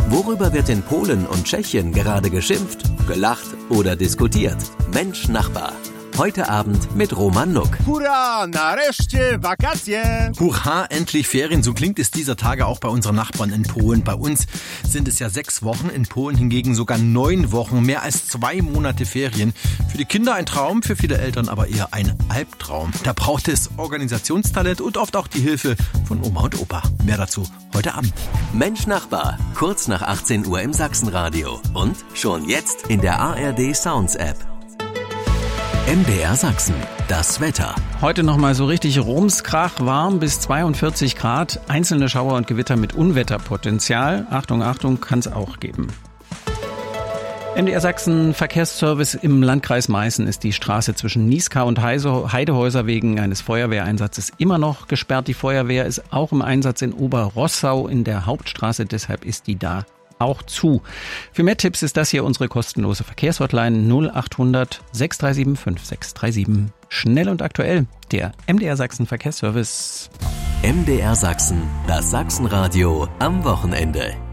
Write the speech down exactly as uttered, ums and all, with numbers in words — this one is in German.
Worüber wird in Polen und Tschechien gerade geschimpft, gelacht oder diskutiert? Mensch Nachbar. Heute Abend mit Roman Nuck. Hurra, nareszcie wakacje! Hurra, endlich Ferien. So klingt es dieser Tage auch bei unseren Nachbarn in Polen. Bei uns sind es ja sechs Wochen, in Polen hingegen sogar neun Wochen. Mehr als zwei Monate Ferien. Für die Kinder ein Traum, für viele Eltern aber eher ein Albtraum. Da braucht es Organisationstalent und oft auch die Hilfe von Oma und Opa. Mehr dazu heute Abend. Mensch Nachbar, kurz nach achtzehn Uhr im Sachsenradio. Und schon jetzt in der A R D Sounds App. M D R Sachsen, das Wetter. Heute nochmal so richtig rumskrach, warm bis zweiundvierzig Grad. Einzelne Schauer und Gewitter mit Unwetterpotenzial. Achtung, Achtung, kann es auch geben. M D R Sachsen Verkehrsservice im Landkreis Meißen ist die Straße zwischen Nieskau und Heidehäuser wegen eines Feuerwehreinsatzes immer noch gesperrt. Die Feuerwehr ist auch im Einsatz in Oberrossau in der Hauptstraße, deshalb ist die da auch zu. Für mehr Tipps ist das hier unsere kostenlose Verkehrshotline null achthundert sechs drei sieben fünf sechs drei sieben. Schnell und aktuell, der M D R Sachsen Verkehrsservice. M D R Sachsen, das Sachsenradio am Wochenende.